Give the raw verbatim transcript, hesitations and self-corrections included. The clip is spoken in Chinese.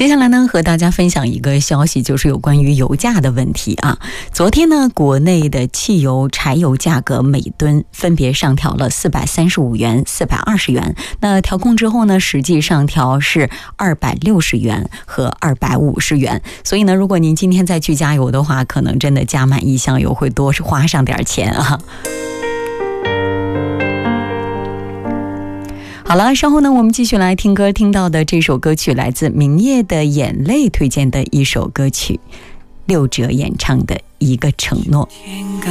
接下来呢，和大家分享一个消息，就是有关于油价的问题啊。昨天呢，国内的汽油、柴油价格每吨分别上调了四百三十五元、四百二十元。那调控之后呢，实际上调是二百六十元和二百五十元。所以呢，如果您今天再去加油的话，可能真的加满一箱油会多花上点钱啊。好了，稍后呢，我们继续来听歌。听到的这首歌曲来自明夜的眼泪推荐的一首歌曲，六哲演唱的一个承诺。